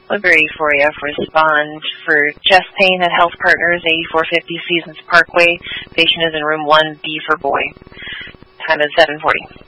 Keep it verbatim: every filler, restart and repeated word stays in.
Woodbury for you. Respond for chest pain at Health Partners, eighty-four fifty Seasons Parkway. Patient is in room one B for boy. Time is seven forty.